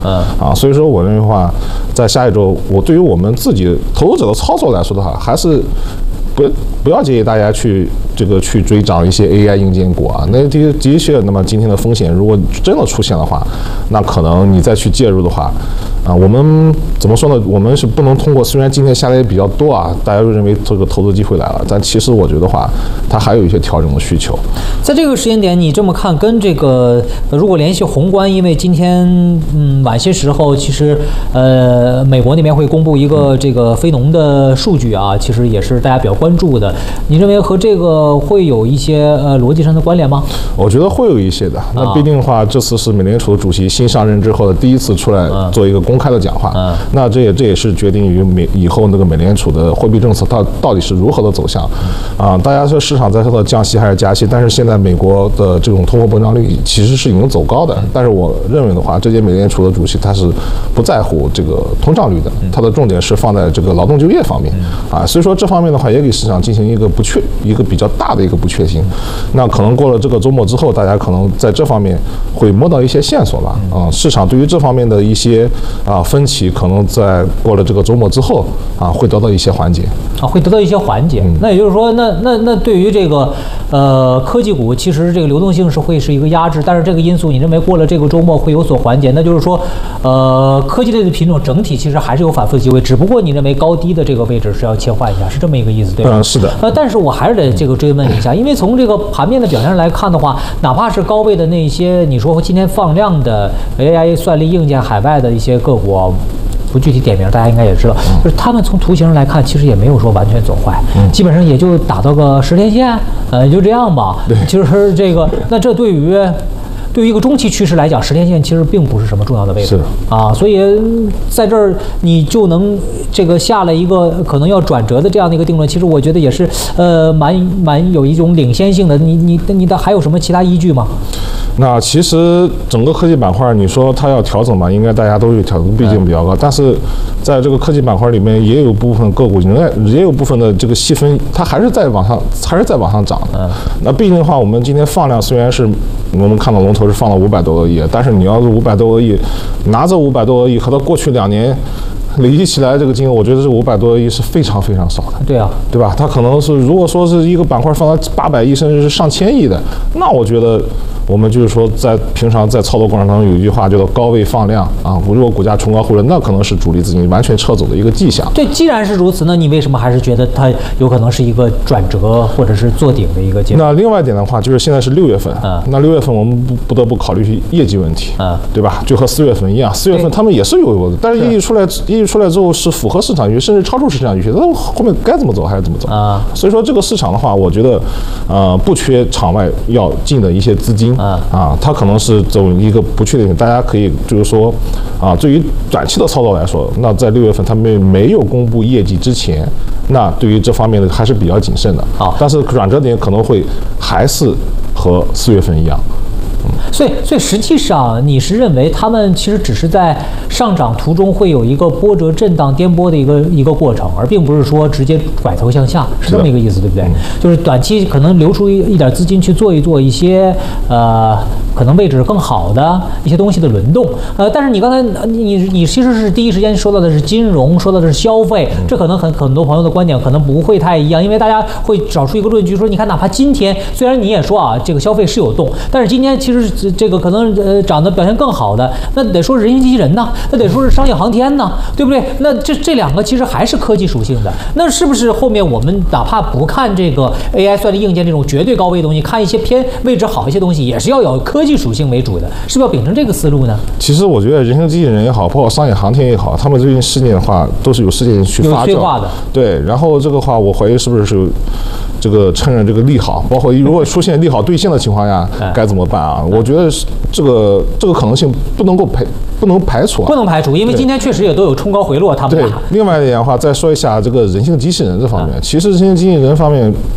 所以说我认为的话，在下一周，我对于我们自己投资者的操作来说的话，还是不要建议大家去追涨一些 AI 硬件股啊。那的确，那么今天的风险如果真的出现的话，那可能你再去介入的话，我们怎么说呢？我们是不能通过，虽然今天下来也比较多啊，大家都认为这个投资机会来了，但其实我觉得话，它还有一些调整的需求。 在这个时间点，你这么看，跟这个如果联系宏观，因为今天晚些时候，其实美国那边会公布一个这个非农的数据啊，其实也是大家比较关注的。你认为和这个会有一些逻辑上的关联吗？ 我觉得会有一些的。那毕竟的话，这次是美联储主席新上任之后的第一次出来做一个公开的讲话。那这也是决定于以后那个美联储的货币政策到底是如何的走向。大家说市场在说的降息还是加息，但是现在美国的这种通货膨胀率其实是已经走高的。但是我认为的话，这届美联储的主席他是不在乎这个通胀率的，他的重点是放在这个劳动就业方面所以说这方面的话也给市场进行一个比较大的一个不确定。那可能过了这个周末之后，大家可能在这方面会摸到一些线索吧。市场对于这方面的一些分歧，可能在过了这个周末之后会得到一些缓解会得到一些缓解。那也就是说，那对于这个科技股，其实这个流动性会是一个压制，但是这个因素你认为过了这个周末会有所缓解？那就是说，科技类的品种整体其实还是有反复的机会，只不过你认为高低的这个位置是要切换一下，是这么一个意思，对吧？ 是的。 但是我还是得这个追问一下，因为从这个盘面的表现来看的话，哪怕是高位的那些，你说今天放量的 AI 算力硬件海外的一些个股，不具体点名，大家应该也知道，就是他们从图形上来看，其实也没有说完全走坏，基本上也就打到个10天线，也就这样吧。就是这个，那这对于一个中期趋势来讲，10天线其实并不是什么重要的位置所以在这儿你就能这个下了一个可能要转折的这样的一个定论。其实我觉得也是蛮有一种领先性的。你的还有什么其他依据吗？ 那其实整个科技板块，你说它要调整嘛，应该大家都有调整，毕竟比较高。但是在这个科技板块里面，也有部分个股，也有部分的这个细分，它还是在往上涨的。那毕竟的话，我们今天放量虽然是我们看到龙头是放了500多个亿，但是你要是500多个亿，拿着500多个亿和它过去2年累积起来这个金额，我觉得这500多个亿是非常非常少的。对吧？它可能是如果说是一个板块放到800亿甚至是上千亿的，那我觉得我们就是说在平常在操作过程当中有一句话叫做高位放量如果股价冲高回落，那可能是主力资金完全撤走的一个迹象。 对，既然是如此，那你为什么还是觉得它有可能是一个转折或者是做顶的一个阶段？ 那另外一点的话，就是现在是6月份，那6月份我们不得不考虑业绩问题，对吧？就和4月份一样，4月份他们也是有的，但是业绩出来之后是符合市场预期，甚至超出市场预期，那后面该怎么走还是怎么走所以说这个市场的话，我觉得不缺场外要进的一些资金它可能是走一个不确定性。大家可以就是说对于短期的操作来说，那在6月份他们没有公布业绩之前，那对于这方面的还是比较谨慎的但是转折点可能会还是和4月份一样。 所以实际上你是认为他们其实只是在上涨途中会有一个波折、震荡、颠簸的一个过程，而并不是说直接拐头向下，是这么一个意思，对不对？就是短期可能留出一点资金去做一些可能位置更好的一些东西的轮动。但是你刚才你其实是第一时间说到的是金融，说到的是消费，这可能很多朋友的观点可能不会太一样，因为大家会找出一个论据说，你看哪怕今天虽然你也说这个消费是有动，但是今天其实这个可能涨得表现更好的，那得说是人形机器人呢，那得说是商业航天呢，对不对？那这两个其实还是科技属性的。那是不是后面我们哪怕不看这个 AI 算力硬件这种绝对高位的东西，看一些偏位置好一些东西，也是要有科技属性为主的，是不是要秉承这个思路呢？ 其实我觉得人形机器人也好，包括商业航天也好，他们最近事件的话都是有事件去发酵的。对，然后这个话我怀疑是不是这个趁着这个利好，包括如果出现利好兑现的情况下该怎么办我觉得这个可能性不能排除不能排除，因为今天确实也都有冲高回落，他们对。另外一点的话，再说一下这个人形机器人这方面，其实人形机器人方面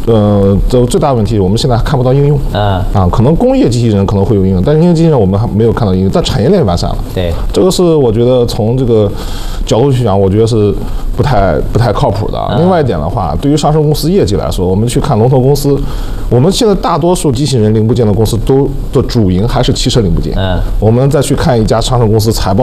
这最大的问题，我们现在还看不到应用。可能工业机器人可能会有应用，但是工业机器人我们还没有看到应用。但产业链完善了， 对， 这个是我觉得从这个角度去讲，我觉得是不太靠谱的。另外一点的话，对于上市公司业绩来说，我们去看龙头公司，我们现在大多数机器人零部件的公司的主营还是汽车零部件。我们再去看一家上市公司财报。